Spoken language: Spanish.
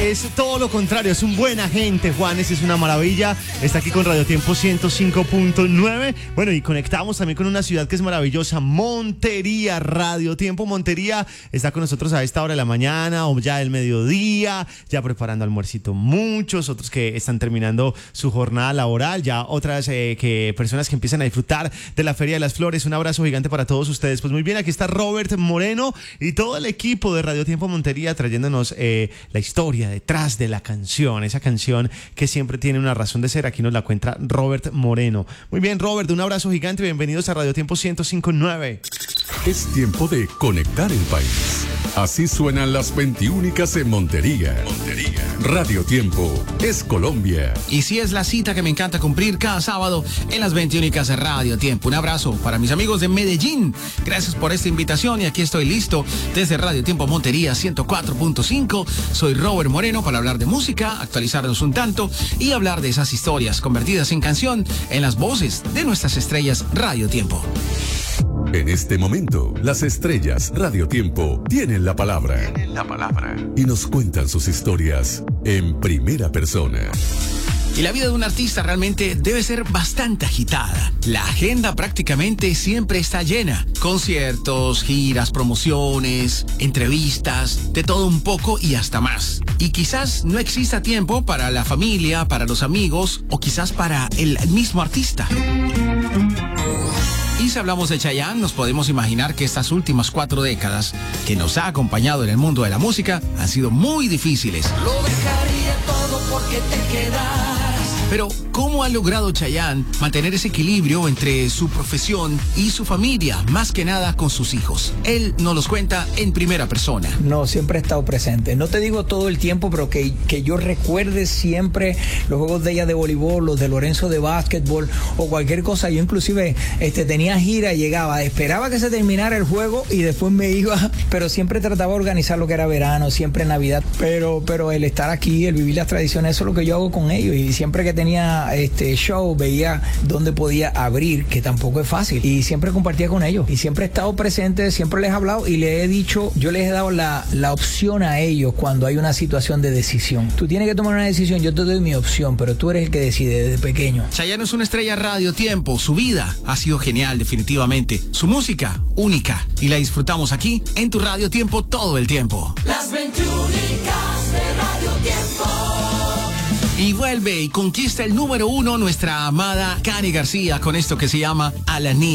es todo lo contrario, es un buen agente, Juanes, es una maravilla. Está aquí con Radio Tiempo 105.9. Bueno, y conectamos también con una ciudad que es maravillosa, Montería. Radio Tiempo Montería está con nosotros a esta hora de la mañana o ya del mediodía, ya preparando almuercito. Muchos otros que están terminando su jornada laboral, ya otras personas que empiezan a disfrutar de la Feria de las Flores. Un abrazo gigante para todos ustedes. Pues muy bien, aquí está Robert Moreno y todo el equipo de Radio Tiempo Montería trayéndonos la historia detrás de la canción, esa canción que siempre tiene una razón de ser. Aquí nos la cuenta Robert Moreno. Muy bien, Robert, un abrazo gigante y bienvenidos a Radio Tiempo 105.9. Es tiempo de conectar el país. Así suenan las 21 en Montería. Radio Tiempo es Colombia. Y sí, es la cita que me encanta cumplir cada sábado en las 21 de Radio Tiempo. Un abrazo para mis amigos de Medellín. Gracias por esta invitación y aquí estoy listo desde Radio Tiempo Montería 104.5. Soy Robert Moreno para hablar de música, actualizarnos un tanto y hablar de esas historias convertidas en canción en las voces de nuestras estrellas Radio Tiempo. En este momento, las estrellas Radio Tiempo tienen la palabra. Y nos cuentan sus historias en primera persona. Y la vida de un artista realmente debe ser bastante agitada. La agenda prácticamente siempre está llena. Conciertos, giras, promociones, entrevistas, de todo un poco y hasta más. Y quizás no exista tiempo para la familia, para los amigos o quizás para el mismo artista. Y si hablamos de Chayanne, nos podemos imaginar que estas últimas 4 décadas que nos ha acompañado en el mundo de la música han sido muy difíciles. Lo dejaría todo porque te quedas. Pero, ¿cómo ha logrado Chayanne mantener ese equilibrio entre su profesión y su familia, más que nada con sus hijos? Él nos los cuenta en primera persona. No, siempre he estado presente. No te digo todo el tiempo, pero que yo recuerde siempre los juegos de ella de voleibol, los de Lorenzo de básquetbol o cualquier cosa. Yo inclusive tenía gira, llegaba, esperaba que se terminara el juego y después me iba, pero siempre trataba de organizar lo que era verano, siempre Navidad. Pero el estar aquí, el vivir las tradiciones, eso es lo que yo hago con ellos. Y siempre que tenía show, veía dónde podía abrir, que tampoco es fácil, y siempre compartía con ellos y siempre he estado presente, siempre les he hablado y les he dicho, yo les he dado la opción a ellos cuando hay una situación de decisión. Tú tienes que tomar una decisión, yo te doy mi opción, pero tú eres el que decide desde pequeño. Chayanne es una estrella Radio Tiempo, su vida ha sido genial definitivamente, su música única y la disfrutamos aquí en tu Radio Tiempo todo el tiempo. Las 21 de Radio Tiempo. Y vuelve y conquista el número 1 nuestra amada Cani García con esto que se llama A la Niña.